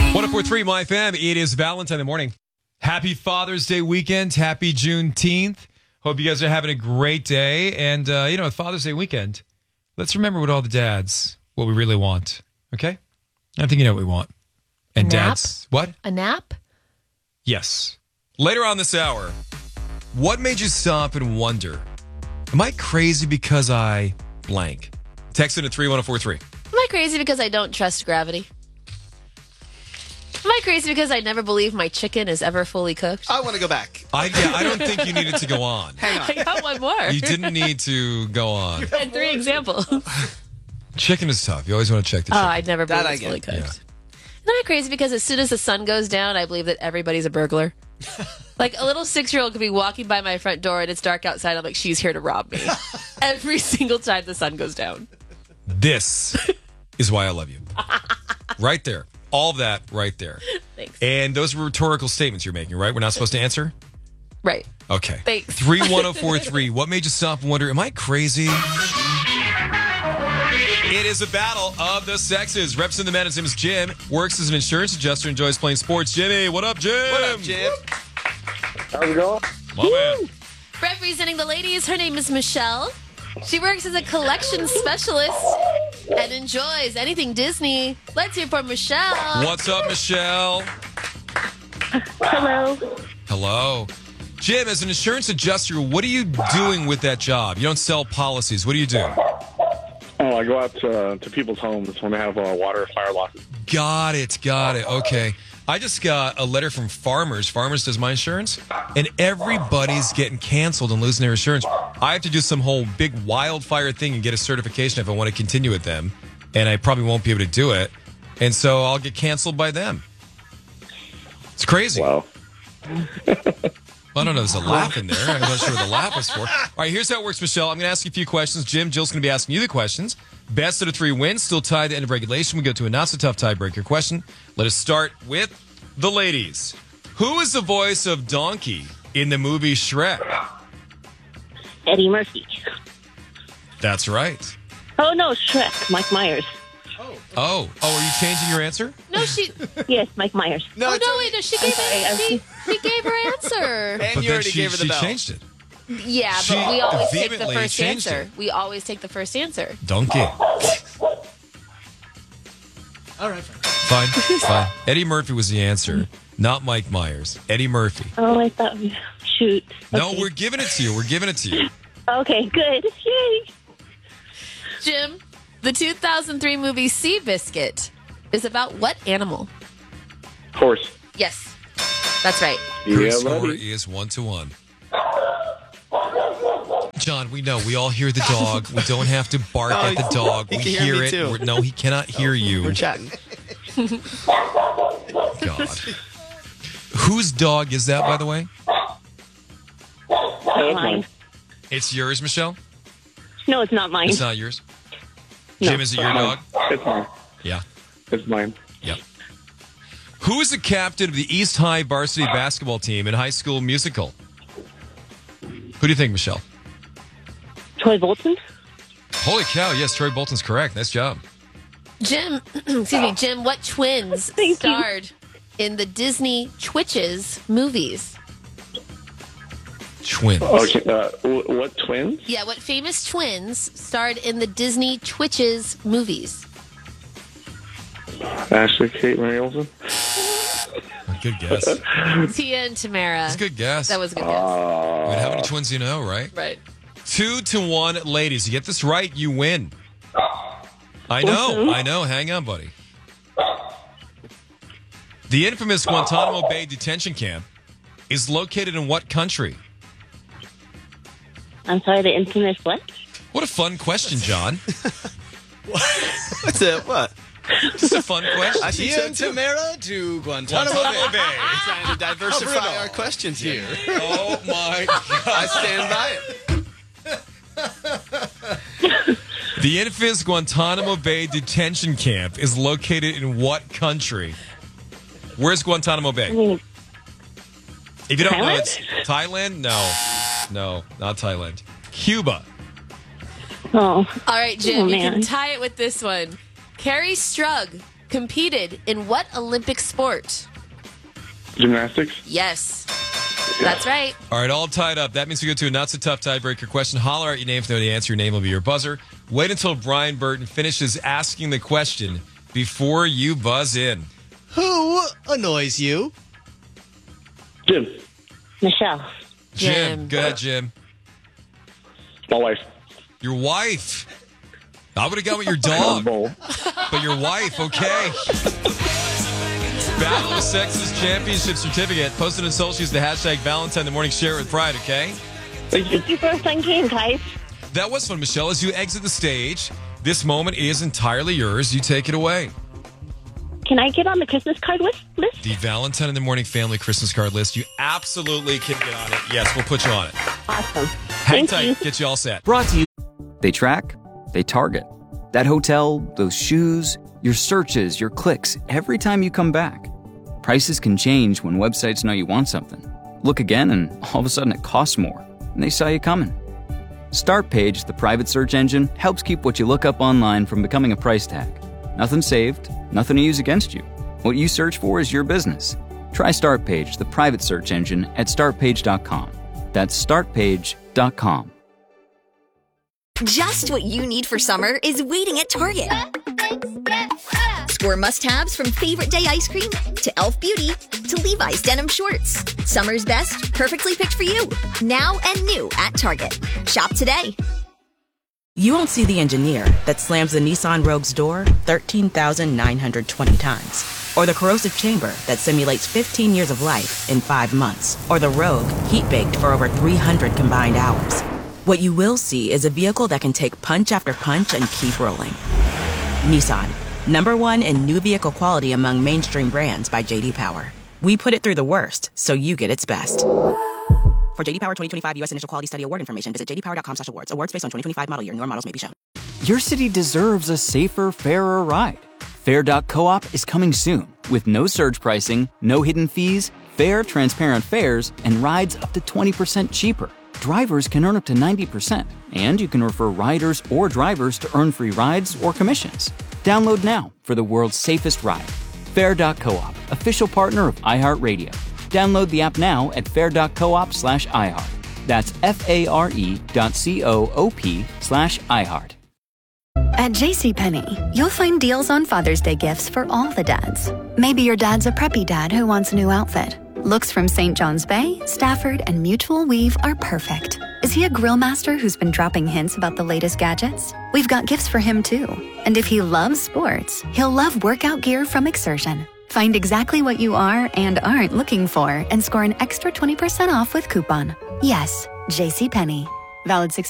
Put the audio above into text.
104.3 My Fam. It is Valentine morning. Happy Father's Day weekend. Happy Juneteenth. Hope you guys are having a great day. And, with Father's Day weekend, let's remember what all the dads, what we really want. Okay? I think you know what we want. And A nap? dads, what? A nap? Yes. Later on this hour, what made you stop and wonder, am I crazy because I blank? Text it at 31043. Am I crazy because I don't trust gravity? Am I crazy because I never believe my chicken is ever fully cooked? I want to go back. I don't think you needed to go on. Hang on. I got one more. You didn't need to go on. And 3 examples. Chicken is tough. You always want to check the chicken. I'd never That believe I it's fully get. cooked. Am I crazy because as soon as the sun goes down, I believe that everybody's a burglar? Like a little 6-year-old could be walking by my front door and it's dark outside. I'm like, she's here to rob me. Every single time the sun goes down. This is why I love you. Right there. All of that right there. Thanks. And those were rhetorical statements you're making, right? We're not supposed to answer? Right. Okay. Thanks. 31043. What made you stop and wonder, am I crazy? It is a battle of the sexes. Reps in the man. His name is Jim. Works as an insurance adjuster. Enjoys playing sports. Jimmy, what up, Jim? What up, Jim? How's it going? My man. Representing the ladies, her name is Michelle. She works as a collections specialist and enjoys anything Disney. Let's hear from Michelle. What's up, Michelle? Hello. Hello. Jim, as an insurance adjuster, what are you doing with that job? You don't sell policies. What do you do? Oh, I go out to people's homes when they have water or fire losses. Got it. Okay. I just got a letter from Farmers. Farmers does my insurance, and everybody's getting canceled and losing their insurance. I have to do some whole big wildfire thing and get a certification if I want to continue with them, and I probably won't be able to do it, and so I'll get canceled by them. It's crazy. Wow. I don't know. There's a laugh in there. I'm not sure what the laugh was for. All right, here's how it works, Michelle. I'm going to ask you a few questions. Jill's going to be asking you the questions. Best of 3 wins. Still tied at the end of regulation. We go to a not-so-tough tiebreaker question. Let us start with the ladies. Who is the voice of Donkey in the movie Shrek? Eddie Murphy. That's right. Oh, no, Shrek. Mike Myers. Oh, are you changing your answer? No, she. Yes, Mike Myers. No, Oh it's no! okay. Wait, no, she gave her answer. And But you then already gave her the she bell. changed it. Yeah, She but we always take the vehemently first changed answer. it. We always take the first answer. Donkey. All right, fine. Fine. Eddie Murphy was the answer, not Mike Myers. Eddie Murphy. Oh, I thought, shoot. No, Okay. we're giving it to you. Okay, good. Yay. Jim, the 2003 movie Seabiscuit is about what animal? Horse. Yes, that's right. Your Yeah, score buddy. is 1-1. John, we know. We all hear the dog. We don't have to bark at the dog. he We can hear hear me it. too. No, he cannot hear you. We're chatting. God. Whose dog is that, by the way? Mine. It's yours, Michelle? No, it's not mine. It's not yours? No. Jim, is it your dog? It's mine. Yeah. It's mine. Yep. Who is the captain of the East High varsity basketball team in High School Musical? Who do you think, Michelle? Troy Bolton? Holy cow, yes, Troy Bolton's correct. Nice job. Jim, excuse me, Jim. What twins Thank you. starred in the Disney Twitches movies? Twins. Okay. What twins? Yeah, what famous twins starred in the Disney Twitches movies? Ashley, Kate, Mary Olsen. Good guess. Tia and Tamara. That's a good guess. That was a good guess. I mean, how many twins do you know, right? Right. 2-1, ladies. You get this right, you win. I know. Hang on, buddy. The infamous Guantanamo Bay detention camp is located in what country? I'm sorry, the infamous what? What a fun question, John. What's it? What? Just a fun question. I think Tia so and too. Tamara to Guantanamo Guantanamo Bay. Bay. We're trying to diversify Cover it all. our questions here. Oh, my God. I stand by it. The infamous Guantanamo Bay detention camp is located in what country? Where's Guantanamo Bay? I mean, If you don't know, Thailand? it's Thailand? No, not Thailand. Cuba. oh, All right, Jim, Oh, you can man. tie it with this one. Carrie Strug competed in what Olympic sport? Gymnastics. Yes. That's right. All right, all tied up. That means we go to a not-so-tough tiebreaker question. Holler out your name if you know the answer. Your name will be your buzzer. Wait until Brian Burton finishes asking the question before you buzz in. Who annoys you? Jim. Michelle. Jim. Go ahead, Jim. My wife. Your wife. I would have gone with your dog, Bowl. but your wife, okay. Battle of the Sexes Championship Certificate. Posted on social. Use the hashtag Valentine in the Morning. Share it with pride, okay? Thank you. Thank you for a fun game, guys. That was fun, Michelle. As you exit the stage, this moment is entirely yours. You take it away. Can I get on the Christmas card list? The Valentine in the Morning family Christmas card list. You absolutely can get on it. Yes, we'll put you on it. Awesome. Hang Thank tight. you. Get you all set. Brought to you. They track, they target. That hotel, those shoes, your searches, your clicks, every time you come back. Prices can change when websites know you want something. Look again and all of a sudden it costs more, and they saw you coming. StartPage, the private search engine, helps keep what you look up online from becoming a price tag. Nothing saved, nothing to use against you. What you search for is your business. Try StartPage, the private search engine, at startpage.com. That's startpage.com. Just what you need for summer is waiting at Target. Score must-haves from Favorite Day ice cream to Elf Beauty to Levi's denim shorts. Summer's best, perfectly picked for you. Now and new at Target. Shop today. You won't see the engineer that slams the Nissan Rogue's door 13,920 times. Or the corrosive chamber that simulates 15 years of life in 5 months. Or the Rogue heat-baked for over 300 combined hours. What you will see is a vehicle that can take punch after punch and keep rolling. Nissan, #1 in new vehicle quality among mainstream brands by J.D. Power. We put it through the worst, so you get its best. For J.D. Power 2025 U.S. Initial Quality Study Award information, visit jdpower.com/awards. Awards based on 2025 model year. Newer models may be shown. Your city deserves a safer, fairer ride. Fair.coop is coming soon with no surge pricing, no hidden fees, fair, transparent fares, and rides up to 20% cheaper. Drivers can earn up to 90%, and you can refer riders or drivers to earn free rides or commissions. Download now for the world's safest ride. Fair.coop, official partner of iHeartRadio. Download the app now at fair.coop/iHeart. That's FARE.coop/iHeart. At JCPenney, you'll find deals on Father's Day gifts for all the dads. Maybe your dad's a preppy dad who wants a new outfit. Looks from St. John's Bay, Stafford, and Mutual Weave are perfect. Is he a grill master who's been dropping hints about the latest gadgets? We've got gifts for him too. And if he loves sports, he'll love workout gear from Exertion. Find exactly what you are and aren't looking for and score an extra 20% off with coupon. Yes, JCPenney. Valid 6